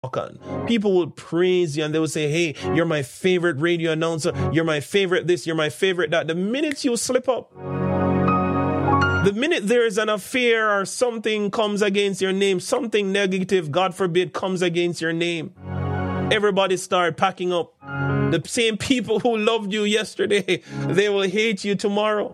on. People will praise you and they will say, hey, you're my favorite radio announcer. You're my favorite this, you're my favorite that. The minute you slip up, the minute there is an affair or something comes against your name, something negative, God forbid, comes against your name, everybody start packing up. The same people who loved you yesterday, they will hate you tomorrow.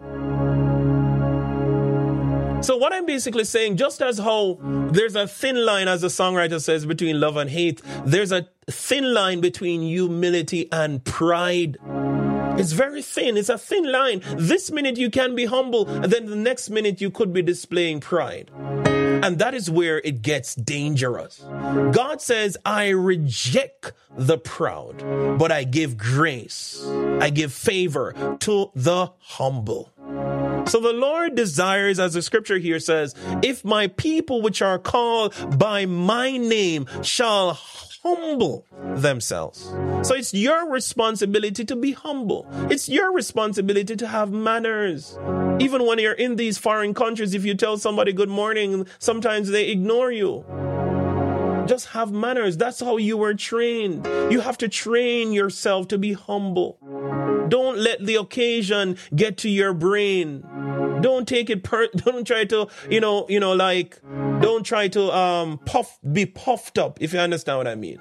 So what I'm basically saying, just as how there's a thin line, as the songwriter says, between love and hate, there's a thin line between humility and pride. It's very thin. It's a thin line. This minute you can be humble, and then the next minute you could be displaying pride. And that is where it gets dangerous. God says, I reject the proud, but I give grace. I give favor to the humble. So the Lord desires, as the scripture here says, if my people which are called by my name shall humble themselves. So it's your responsibility to be humble. It's your responsibility to have manners. Even when you're in these foreign countries, if you tell somebody good morning, sometimes they ignore you. Just have manners. That's how you were trained. You have to train yourself to be humble. Don't let the occasion get to your brain. Don't take it don't try to, don't try to be puffed up, if you understand what I mean.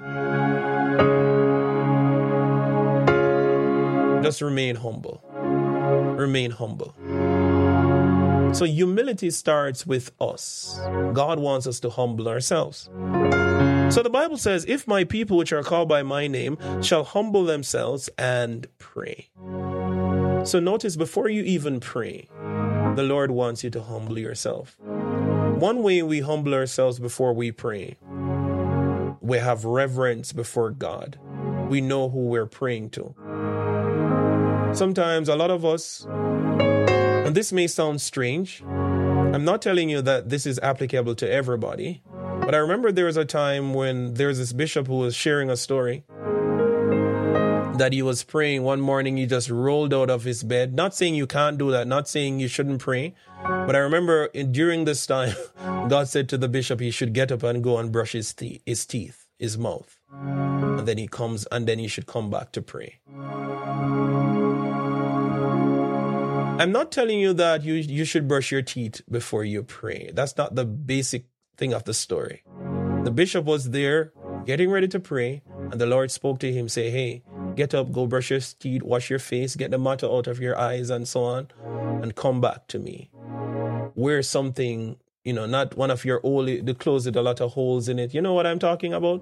Just remain humble. Remain humble. So humility starts with us. God wants us to humble ourselves. So the Bible says, if my people which are called by my name shall humble themselves and pray. So notice, before you even pray, the Lord wants you to humble yourself. One way we humble ourselves before we pray, we have reverence before God. We know who we're praying to. Sometimes a lot of us, and this may sound strange, I'm not telling you that this is applicable to everybody, but I remember there was a time when there was this bishop who was sharing a story that he was praying. One morning he just rolled out of his bed. Not saying you can't do that, not saying you shouldn't pray, but I remember during this time, God said to the bishop he should get up and go and brush his teeth, his mouth. And then he comes, and then he should come back to pray. I'm not telling you that you should brush your teeth before you pray. That's not the basic thing of the story. The bishop was there getting ready to pray, and the Lord spoke to him, say, hey, get up, go brush your teeth, wash your face, get the matter out of your eyes and so on, and come back to me. Wear something, not one of your the clothes with a lot of holes in it. You know what I'm talking about?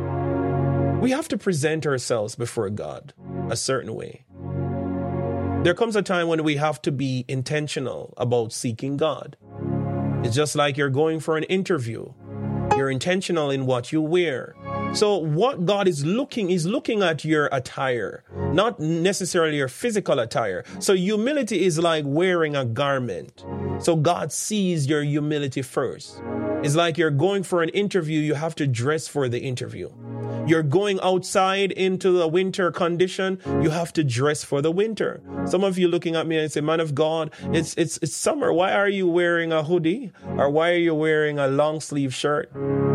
We have to present ourselves before God a certain way. There comes a time when we have to be intentional about seeking God. It's just like you're going for an interview. You're intentional in what you wear. So what God is looking at your attire, not necessarily your physical attire. So humility is like wearing a garment. So God sees your humility first. It's like you're going for an interview, you have to dress for the interview. You're going outside into the winter condition, you have to dress for the winter. Some of you looking at me and say, man of God, it's summer. Why are you wearing a hoodie? Or why are you wearing a long sleeve shirt?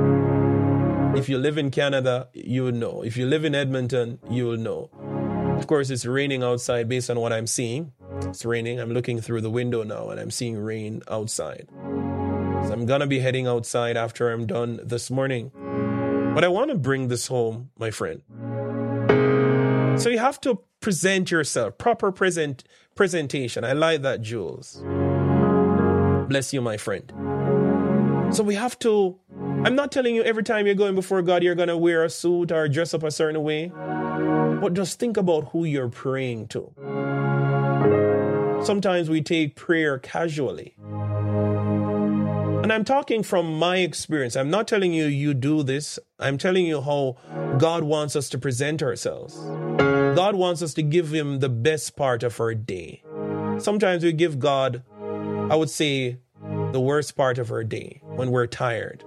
If you live in Canada, you will know. If you live in Edmonton, you will know. Of course, it's raining outside based on what I'm seeing. It's raining. I'm looking through the window now and I'm seeing rain outside. So I'm going to be heading outside after I'm done this morning. But I want to bring this home, my friend. So you have to present yourself, proper presentation. I like that, Jules. Bless you, my friend. So we have to, I'm not telling you every time you're going before God, you're going to wear a suit or dress up a certain way. But just think about who you're praying to. Sometimes we take prayer casually. And I'm talking from my experience. I'm not telling you you do this. I'm telling you how God wants us to present ourselves. God wants us to give him the best part of our day. Sometimes we give God, I would say, the worst part of our day when we're tired.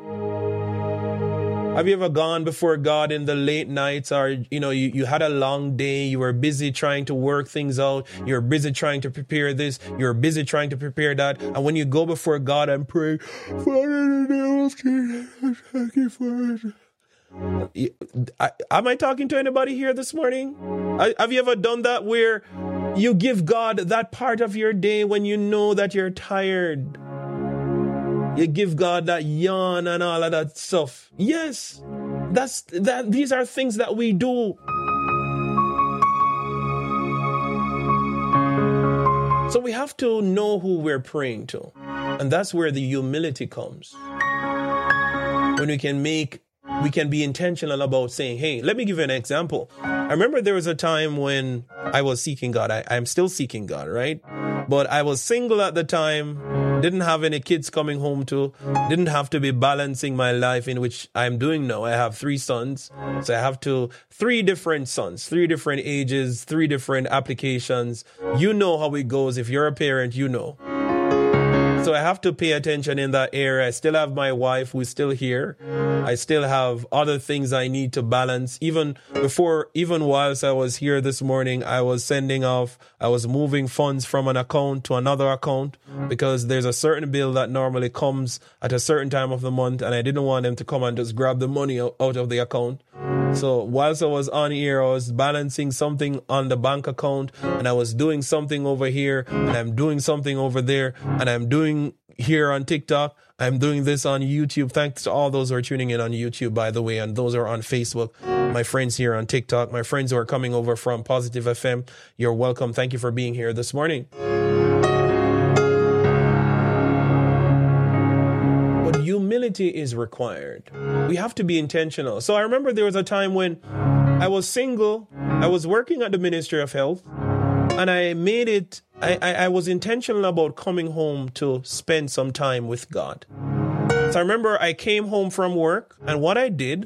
Have you ever gone before God in the late nights, or, you had a long day, you were busy trying to work things out, you're busy trying to prepare this, you're busy trying to prepare that, and when you go before God and pray, Father, thank you for it. Am I talking to anybody here this morning? Have you ever done that where you give God that part of your day when you know that you're tired? You give God that yawn and all of that stuff. Yes, these are things that we do. So we have to know who we're praying to. And that's where the humility comes. When we can be intentional about saying, hey, let me give you an example. I remember there was a time when I was seeking God. I'm still seeking God, right? But I was single at the time, didn't have any kids coming home to, didn't have to be balancing my life in which I'm doing now. I have 3 sons. So I have 3 different sons, 3 different ages, 3 different applications. You know how it goes. If you're a parent, you know. So I have to pay attention in that area. I still have my wife who's still here. I still have other things I need to balance. Even whilst I was here this morning, I was moving funds from an account to another account because there's a certain bill that normally comes at a certain time of the month, and I didn't want them to come and just grab the money out of the account. So whilst I was on here, I was balancing something on the bank account, and I was doing something over here, and I'm doing something over there, and I'm doing here on TikTok. I'm doing this on YouTube. Thanks to all those who are tuning in on YouTube, by the way, and those who are on Facebook. My friends here on TikTok, my friends who are coming over from Positive FM, you're welcome. Thank you for being here this morning. Humility is required. We have to be intentional. So I remember there was a time when I was single, I was working at the Ministry of Health, and I was intentional about coming home to spend some time with God. So I remember I came home from work, and what I did,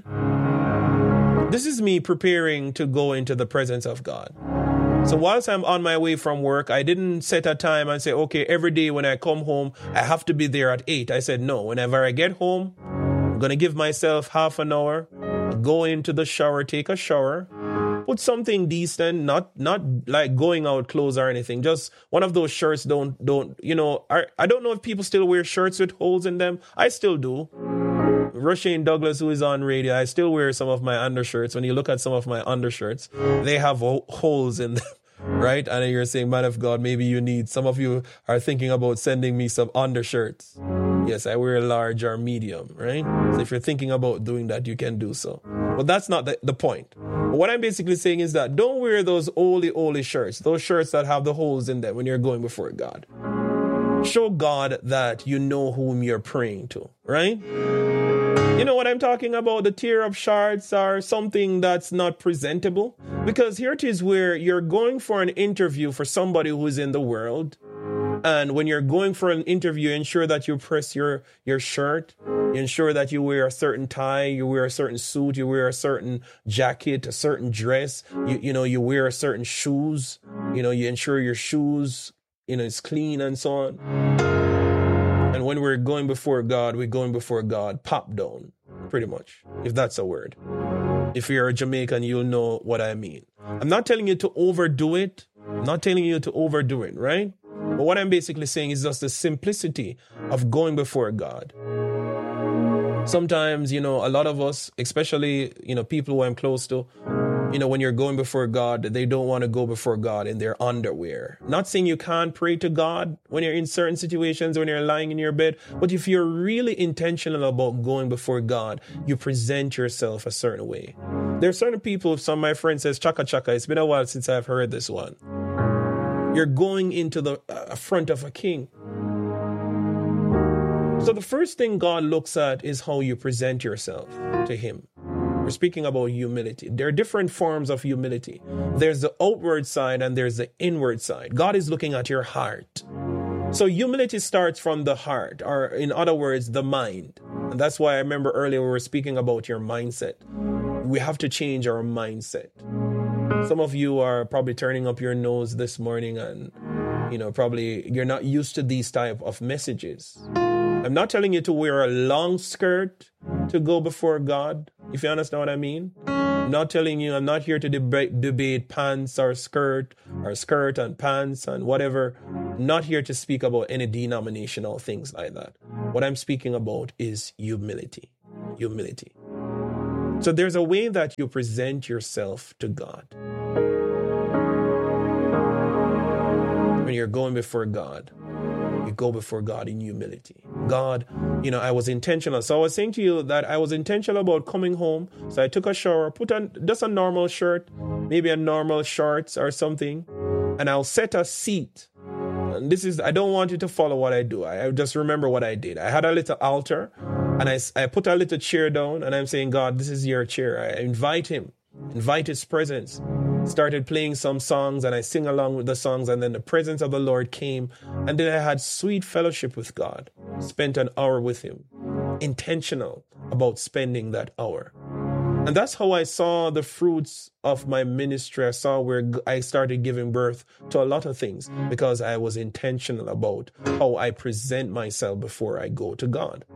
this is me preparing to go into the presence of God. So whilst I'm on my way from work, I didn't set a time and say, okay, every day when I come home, I have to be there at 8. I said, no, whenever I get home, I'm going to give myself half an hour, go into the shower, take a shower, put something decent, not like going out clothes or anything. Just one of those shirts I don't know if people still wear shirts with holes in them. I still do. Rushane Douglas, who is on radio, I still wear some of my undershirts. When you look at some of my undershirts, they have holes in them, right? And you're saying, man of God, maybe you need, some of you are thinking about sending me some undershirts. Yes, I wear a large or medium, right? So if you're thinking about doing that, you can do so. But that's not the point. But what I'm basically saying is that don't wear those oly shirts, those shirts that have the holes in them when you're going before God. Show God that you know whom you're praying to, right? You know what I'm talking about? The tear-up shirts are something that's not presentable. Because here it is where you're going for an interview for somebody who's in the world. And when you're going for an interview, ensure that you press your shirt. You ensure that you wear a certain tie, you wear a certain suit, you wear a certain jacket, a certain dress. You wear a certain shoes. You ensure your shoes, is clean and so on. And when we're going before God, we're going before God pop down, pretty much, if that's a word. If you're a Jamaican, you'll know what I mean. I'm not telling you to overdo it. I'm not telling you to overdo it, right? But what I'm basically saying is just the simplicity of going before God. Sometimes, a lot of us, especially, people who I'm close to, when you're going before God, they don't want to go before God in their underwear. Not saying you can't pray to God when you're in certain situations, when you're lying in your bed, but if you're really intentional about going before God, you present yourself a certain way. There are certain people, some of my friends says, chaka chaka, it's been a while since I've heard this one. You're going into the front of a king. So the first thing God looks at is how you present yourself to him. We're speaking about humility. There are different forms of humility. There's the outward side and there's the inward side. God is looking at your heart. So humility starts from the heart, or in other words, the mind. And that's why I remember earlier we were speaking about your mindset. We have to change our mindset. Some of you are probably turning up your nose this morning and, probably you're not used to these type of messages. I'm not telling you to wear a long skirt to go before God, if you understand what I mean. I'm not here to debate pants or skirt and pants and whatever. I'm not here to speak about any denominational things like that. What I'm speaking about is humility. Humility. So there's a way that you present yourself to God. When you're going before God, you go before God in humility. God, I was intentional. So I was saying to you that I was intentional about coming home. So I took a shower, put on just a normal shirt, maybe a normal shorts or something, and I'll set a seat. And I don't want you to follow what I do. I just remember what I did. I had a little altar, and I put a little chair down, and I'm saying, God, this is your chair. I invite him, invite his presence. Started playing some songs, and I sing along with the songs, and then the presence of the Lord came, and then I had sweet fellowship with God. Spent an hour with him, intentional about spending that hour. And that's how I saw the fruits of my ministry. I saw where I started giving birth to a lot of things because I was intentional about how I present myself before I go to God.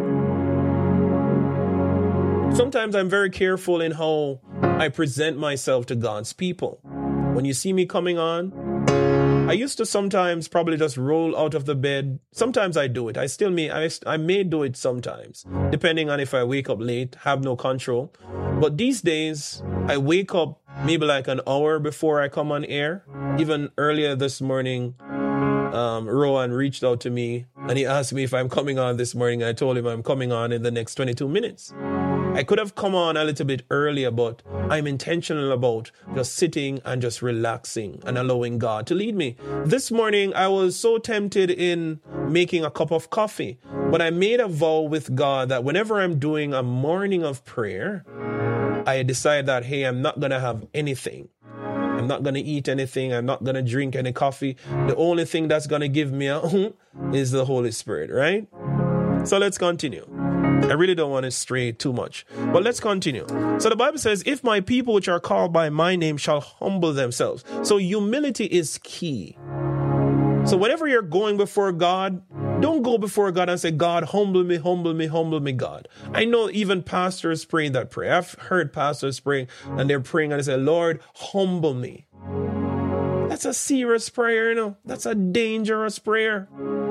Sometimes I'm very careful in how I present myself to God's people. When you see me coming on, I used to sometimes probably just roll out of the bed. Sometimes I do it. I may do it sometimes, depending on if I wake up late, have no control. But these days, I wake up maybe like an hour before I come on air. Even earlier this morning, Rowan reached out to me and he asked me if I'm coming on this morning. I told him I'm coming on in the next 22 minutes. I could have come on a little bit earlier, but I'm intentional about just sitting and just relaxing and allowing God to lead me. This morning, I was so tempted in making a cup of coffee, but I made a vow with God that whenever I'm doing a morning of prayer, I decide that, hey, I'm not going to have anything. I'm not going to eat anything. I'm not going to drink any coffee. The only thing that's going to give me is the Holy Spirit, right? So let's continue. I really don't want to stray too much, but let's continue. So the Bible says, if my people which are called by my name shall humble themselves. So humility is key. So whenever you're going before God, don't go before God and say, God, humble me, humble me, humble me, God. I know even pastors praying that prayer. I've heard pastors praying and they're praying and they say, Lord, humble me. That's a serious prayer, That's a dangerous prayer.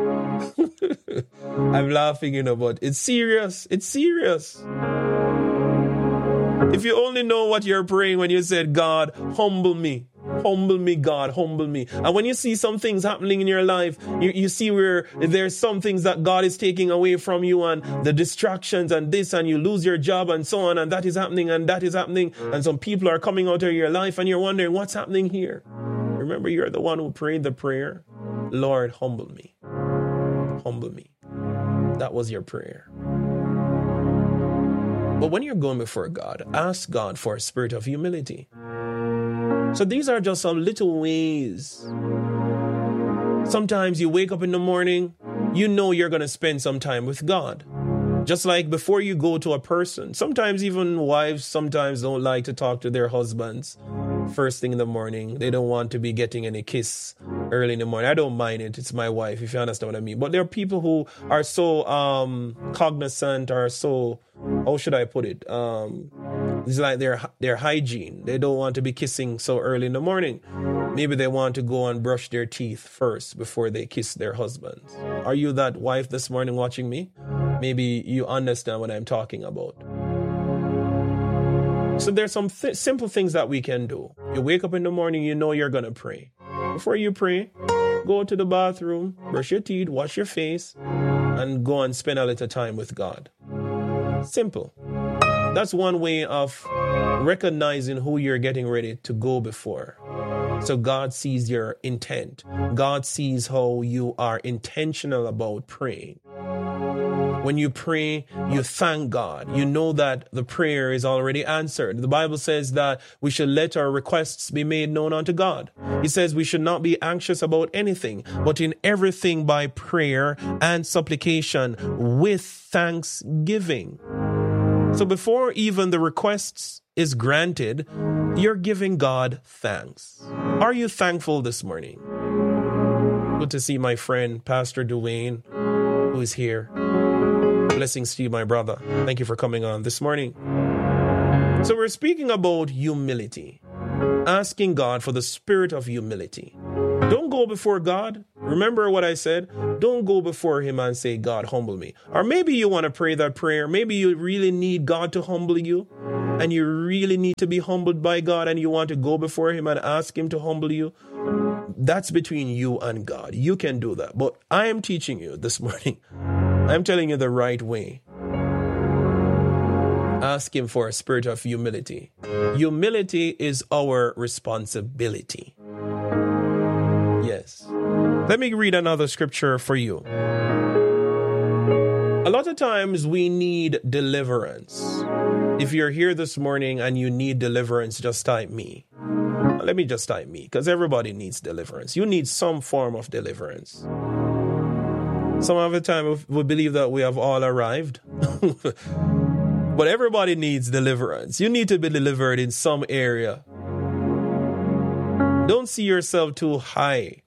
I'm laughing, but it's serious. It's serious. If you only know what you're praying when you said, God, humble me, God, humble me. And when you see some things happening in your life, you see where there's some things that God is taking away from you and the distractions and this, and you lose your job and so on, and that is happening and that is happening. And some people are coming out of your life and you're wondering what's happening here. Remember, you're the one who prayed the prayer, Lord, humble me. Humble me. That was your prayer. But when you're going before God, ask God for a spirit of humility. So these are just some little ways. Sometimes you wake up in the morning, you know you're going to spend some time with God. Just like before you go to a person. Sometimes even wives sometimes don't like to talk to their husbands first thing in the morning. They don't want to be getting any kiss early in the morning. I don't mind it. It's my wife, if you understand what I mean. But there are people who are so cognizant or so, how should I put it? It's like their hygiene. They don't want to be kissing so early in the morning. Maybe they want to go and brush their teeth first before they kiss their husbands. Are you that wife this morning watching me? Maybe you understand what I'm talking about. So there's some simple things that we can do. You wake up in the morning, you know you're going to pray. Before you pray, go to the bathroom, brush your teeth, wash your face, and go and spend a little time with God. Simple. That's one way of recognizing who you're getting ready to go before. So God sees your intent. God sees how you are intentional about praying. When you pray, you thank God. You know that the prayer is already answered. The Bible says that we should let our requests be made known unto God. It says we should not be anxious about anything, but in everything by prayer and supplication with thanksgiving. So before even the requests is granted, you're giving God thanks. Are you thankful this morning? Good to see my friend, Pastor Dwayne, who is here. Blessings to you, my brother. Thank you for coming on this morning. So we're speaking about humility, asking God for the spirit of humility. Don't go before God Remember what I said? Don't go before him and say, God, humble me. Or maybe you want to pray that prayer. Maybe you really need God to humble you. And you really need to be humbled by God. And you want to go before him and ask him to humble you. That's between you and God. You can do that. But I am teaching you this morning. I'm telling you the right way. Ask him for a spirit of humility. Humility is our responsibility. Yes. Let me read another scripture for you. A lot of times we need deliverance. If you're here this morning and you need deliverance, just type me. Let me just type me, because everybody needs deliverance. You need some form of deliverance. Some of the time we believe that we have all arrived. But everybody needs deliverance. You need to be delivered in some area. Don't see yourself too high.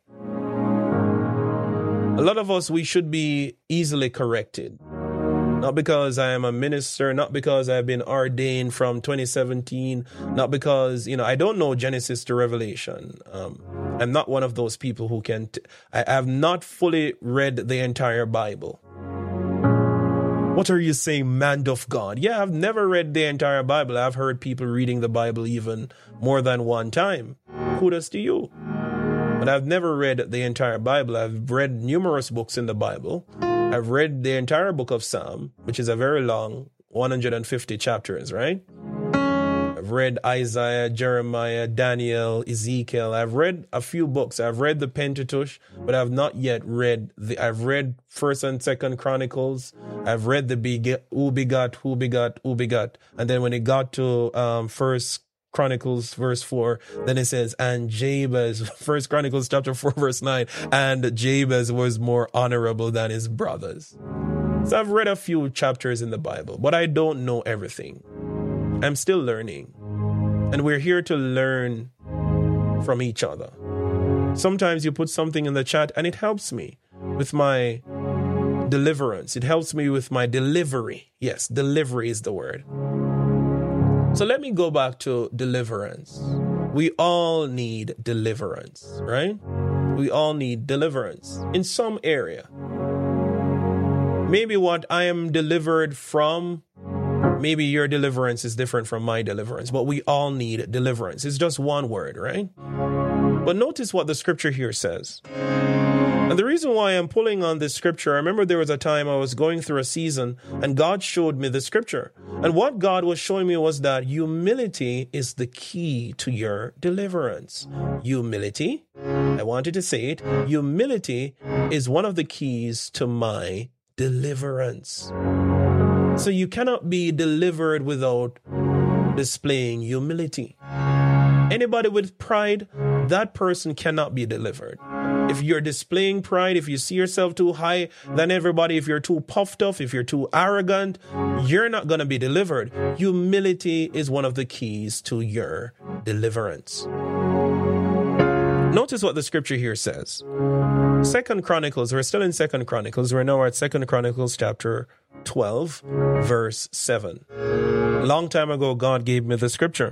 A lot of us, we should be easily corrected. Not because I am a minister, not because I've been ordained from 2017, not because, I don't know Genesis to Revelation. I'm not one of those people who can, I have not fully read the entire Bible. What are you saying, man of God? Yeah, I've never read the entire Bible. I've heard people reading the Bible even more than one time. Kudos to you. But I've never read the entire Bible. I've read numerous books in the Bible. I've read the entire book of Psalm, which is a very long 150 chapters, right? I've read Isaiah, Jeremiah, Daniel, Ezekiel. I've read a few books. I've read the Pentateuch, but I've not yet read I've read 1st and 2nd Chronicles. I've read the who begot. And then when it got to 1st Chronicles verse 4, then it says, and Jabez, 1st Chronicles chapter 4 verse 9, and Jabez was more honorable than his brothers. So I've read a few chapters in the Bible, but I don't know everything. I'm still learning. And we're here to learn from each other. Sometimes you put something in the chat and it helps me with my deliverance. It helps me with my delivery. Yes, delivery is the word. So let me go back to deliverance. We all need deliverance, right? We all need deliverance in some area. Maybe what I am delivered from, maybe your deliverance is different from my deliverance, but we all need deliverance. It's just one word, right? But notice what the scripture here says. And the reason why I'm pulling on this scripture, I remember there was a time I was going through a season and God showed me the scripture. And what God was showing me was that humility is the key to your deliverance. Humility, I wanted to say it, humility is one of the keys to my deliverance. So you cannot be delivered without displaying humility. Anybody with pride, that person cannot be delivered. If you're displaying pride, if you see yourself too high than everybody, if you're too puffed up, if you're too arrogant, you're not going to be delivered. Humility is one of the keys to your deliverance. Notice what the scripture here says. 2nd Chronicles, we're still in 2nd Chronicles. We're now at 2nd Chronicles chapter 12, verse 7. A long time ago, God gave me the scripture.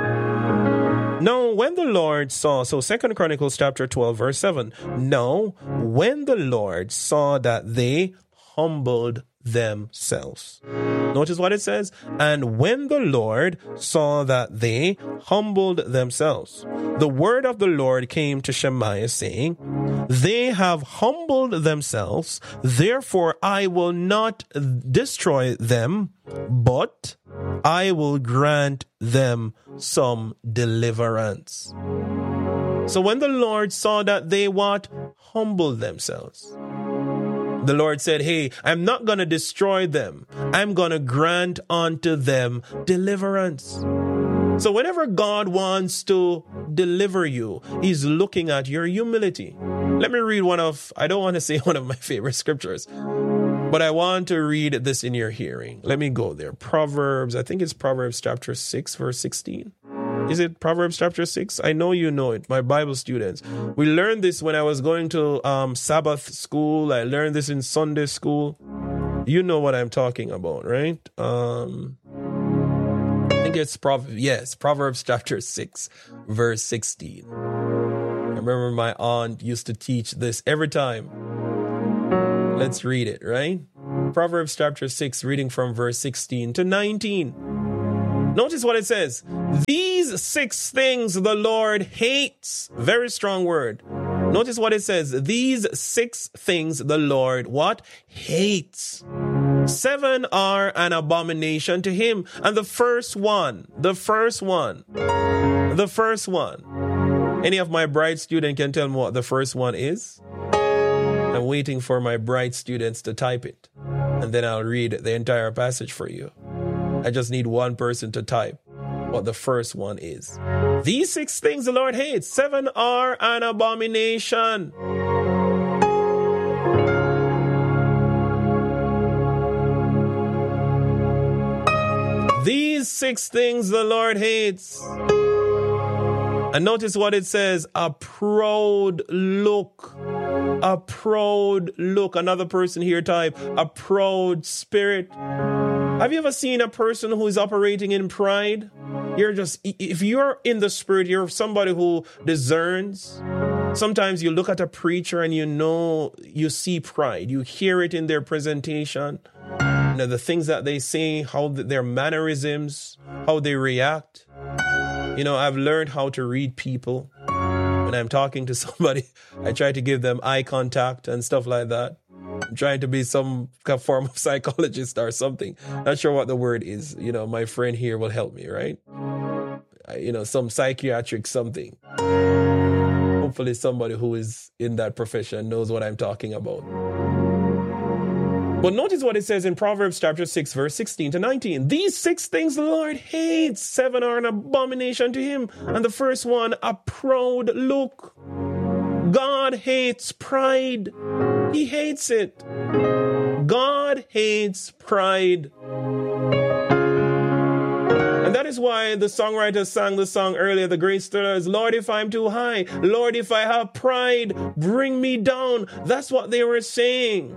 Now, when the Lord saw, so 2nd Chronicles chapter 12, verse 7. Now, when the Lord saw that they humbled themselves. Notice what it says. And when the Lord saw that they humbled themselves, the word of the Lord came to Shemaiah saying, they have humbled themselves, therefore I will not destroy them, but I will grant them some deliverance. So when the Lord saw that they what? Humbled themselves. The Lord said, hey, I'm not going to destroy them. I'm going to grant unto them deliverance. So whenever God wants to deliver you, he's looking at your humility. Let me read I don't want to say one of my favorite scriptures, but I want to read this in your hearing. Let me go there. Proverbs, I think it's Proverbs chapter 6, verse 16. Is it Proverbs chapter 6? I know you know it, my Bible students. We learned this when I was going to Sabbath school. I learned this in Sunday school. You know what I'm talking about, right? I think it's Proverbs chapter 6, verse 16. I'm remember my aunt used to teach this every time. Let's read it, right? Proverbs chapter 6, reading from verse 16 to 19. Notice what it says. These 6 things the Lord hates. Very strong word. Notice what it says. These 6 things the Lord what? Hates. 7 are an abomination to him. And the first one. Any of my bright students can tell me what the first one is? I'm waiting for my bright students to type it. And then I'll read the entire passage for you. I just need one person to type what the first one is. These 6 things the Lord hates. 7 are an abomination. These 6 things the Lord hates. And notice what it says. A proud look. A proud look. Another person here type. A proud spirit. Have you ever seen a person who is operating in pride? If you're in the spirit, you're somebody who discerns. Sometimes you look at a preacher and you see pride. You hear it in their presentation. The things that they say, how their mannerisms, how they react. I've learned how to read people. When I'm talking to somebody, I try to give them eye contact and stuff like that. I'm trying to be some form of psychologist or something. Not sure what the word is. My friend here will help me, right? Some psychiatric something. Hopefully somebody who is in that profession knows what I'm talking about. But notice what it says in Proverbs chapter 6, verse 16 to 19. These 6 things the Lord hates. 7 are an abomination to him. And the first one, a proud look. God hates pride. He hates it. God hates pride. And that is why the songwriter sang the song earlier, the great stars, Lord, if I'm too high, Lord, if I have pride, bring me down. That's what they were saying.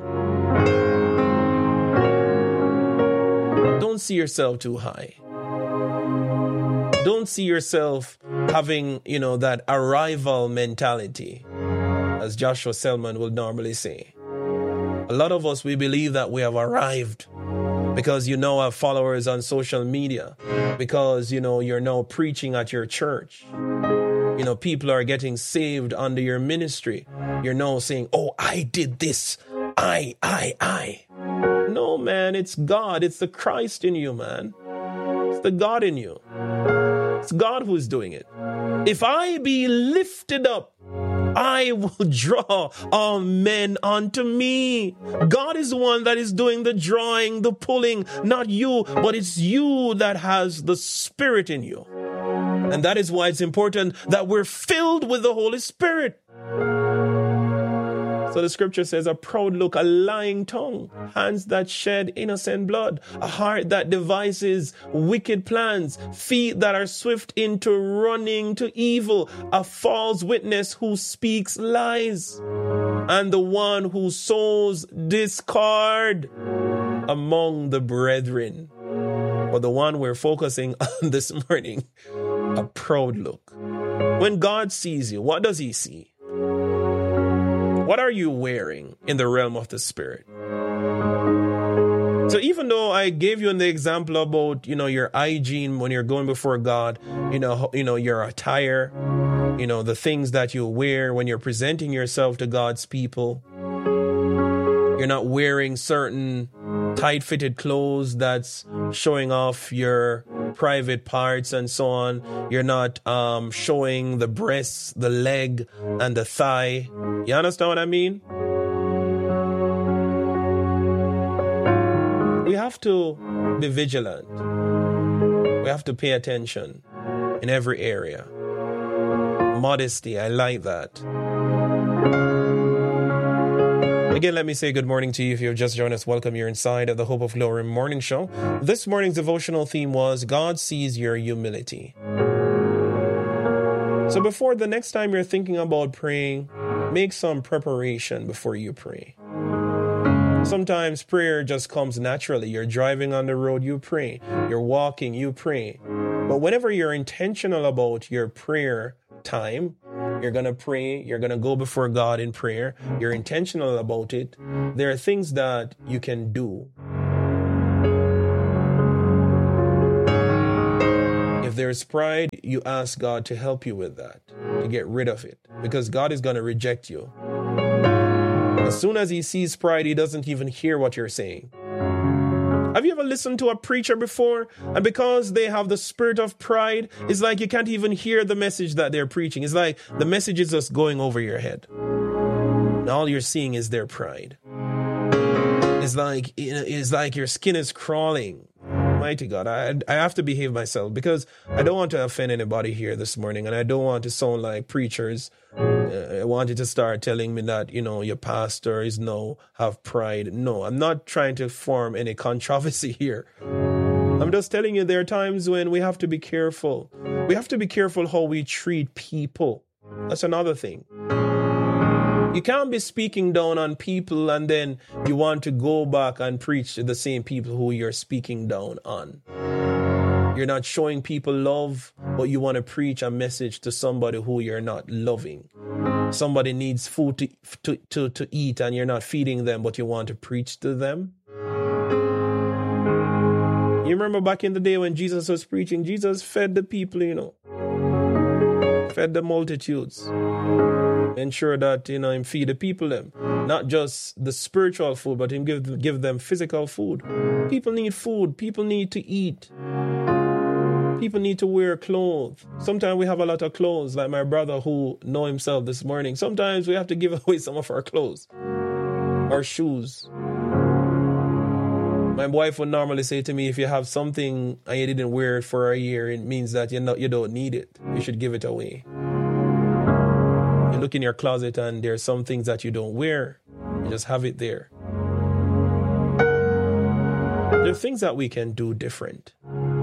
Don't see yourself too high. Don't see yourself having, that arrival mentality, as Joshua Selman will normally say. A lot of us, we believe that we have arrived because have followers on social media, because, you're now preaching at your church. People are getting saved under your ministry. You're now saying, oh, I did this. I. No, man, it's God. It's the Christ in you, man. It's the God in you. It's God who's doing it. If I be lifted up, I will draw all men unto me. God is the one that is doing the drawing, the pulling, not you, but it's you that has the Spirit in you. And that is why it's important that we're filled with the Holy Spirit. So the scripture says, a proud look, a lying tongue, hands that shed innocent blood, a heart that devises wicked plans, feet that are swift into running to evil, a false witness who speaks lies, and the one who sows discord among the brethren. But the one we're focusing on this morning, a proud look. When God sees you, what does he see? What are you wearing in the realm of the Spirit? So even though I gave you the example about, your hygiene when you're going before God, your attire, the things that you wear when you're presenting yourself to God's people. You're not wearing certain tight-fitted clothes that's showing off your private parts and so on. You're not showing the breasts, the leg, and the thigh. You understand what I mean? We have to be vigilant. We have to pay attention in every area. Modesty, I like that. Again, let me say good morning to you. If you've just joined us, welcome. You're inside of the Hope of Glory morning show. This morning's devotional theme was God sees your humility. So before the next time you're thinking about praying, make some preparation before you pray. Sometimes prayer just comes naturally. You're driving on the road, you pray. You're walking, you pray. But whenever you're intentional about your prayer time, You're going to pray. You're going to go before God in prayer. You're intentional about it. There are things that you can do. If there's pride, you ask God to help you with that, to get rid of it, because God is going to reject you. As soon as he sees pride, he doesn't even hear what you're saying. Have you ever listened to a preacher before? And because they have the spirit of pride, it's like you can't even hear the message that they're preaching. It's like the message is just going over your head. And all you're seeing is their pride. It's like your skin is crawling. Mighty God, I have to behave myself because I don't want to offend anybody here this morning, and I don't want to sound like preachers. I want you to start telling me that, your pastor is have pride. No, I'm not trying to form any controversy here. I'm just telling you there are times when we have to be careful. We have to be careful how we treat people. That's another thing. You can't be speaking down on people and then you want to go back and preach to the same people who you're speaking down on. You're not showing people love, but you want to preach a message to somebody who you're not loving. Somebody needs food to eat and you're not feeding them, but you want to preach to them. You remember back in the day when Jesus was preaching, Jesus fed the people, fed the multitudes. Ensure that, him feed the people them. Not just the spiritual food, but him give them physical food. People need food. People need to eat. People need to wear clothes. Sometimes we have a lot of clothes, like my brother who know himself this morning. Sometimes we have to give away some of our clothes, our shoes. My wife would normally say to me, if you have something and you didn't wear it for a year, it means that you don't need it. You should give it away. You look in your closet and there's some things that you don't wear. You just have it there. There are things that we can do different.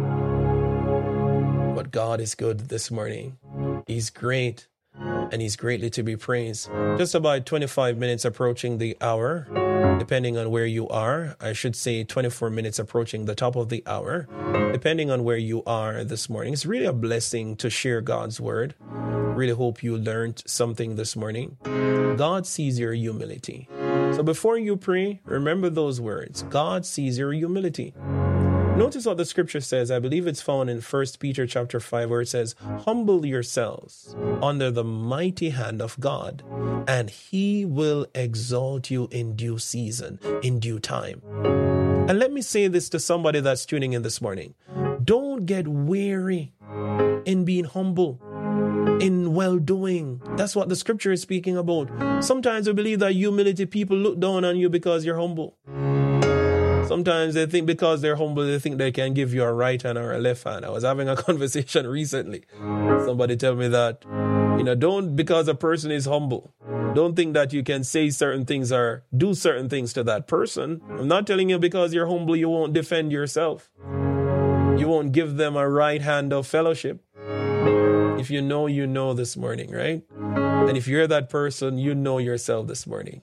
But God is good this morning. He's great, and he's greatly to be praised. Just about 25 minutes approaching the hour, depending on where you are. I should say 24 minutes approaching the top of the hour, depending on where you are this morning. It's really a blessing to share God's word. Really hope you learned something this morning. God sees your humility. So before you pray, remember those words. God sees your humility. Notice what the scripture says. I believe it's found in 1 Peter chapter 5, where it says, humble yourselves under the mighty hand of God, and he will exalt you in due season, in due time. And let me say this to somebody that's tuning in this morning. Don't get weary in being humble, in well-doing. That's what the scripture is speaking about. Sometimes we believe that humility, people look down on you because you're humble. Sometimes they think because they're humble, they think they can give you a right hand or a left hand. I was having a conversation recently. Somebody told me that, don't, because a person is humble, don't think that you can say certain things or do certain things to that person. I'm not telling you because you're humble, you won't defend yourself. You won't give them a right hand of fellowship. If you know this morning, right? And if you're that person, you know yourself this morning.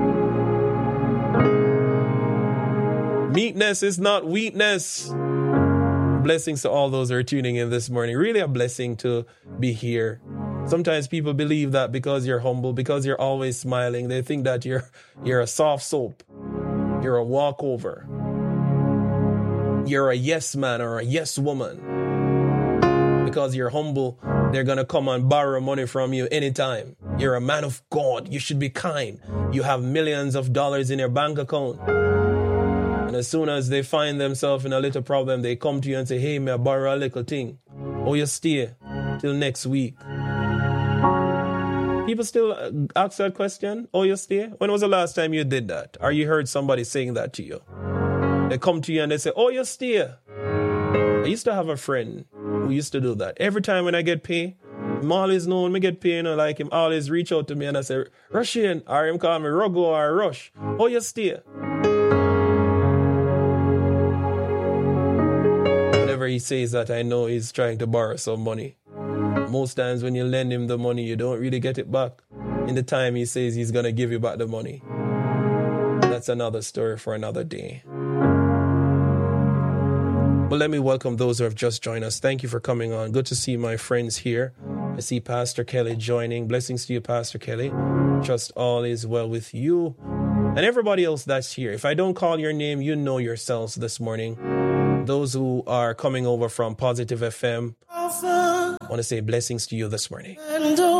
Meekness is not weakness. Blessings to all those who are tuning in this morning. Really a blessing to be here. Sometimes people believe that because you're humble, because you're always smiling, they think that you're a soft soap. You're a walkover. You're a yes man or a yes woman. Because you're humble, they're going to come and borrow money from you anytime. You're a man of God. You should be kind. You have millions of dollars in your bank account. And as soon as they find themselves in a little problem, they come to you and say, hey, may I borrow a little thing? Oh, you stay till next week. People still ask that question. Oh, you stay? When was the last time you did that? Or you heard somebody saying that to you? They come to you and they say, oh, you stay? I used to have a friend who used to do that. Every time when I get paid, I'm always known me get paid, like him always reach out to me and I say, rush in, or him call me Rugo or Rush. Oh, you stay? Whenever he says that, I know he's trying to borrow some money. Most times when you lend him the money, you don't really get it back in the time he says he's going to give you back the money. That's another story for another day. Well, let me welcome those who have just joined us. Thank you for coming on. Good to see my friends here. I see Pastor Kelly joining. Blessings to you, Pastor Kelly. Trust all is well with you. And everybody else that's here. If I don't call your name, you know yourselves this morning. Those who are coming over from Positive FM, I want to say blessings to you this morning.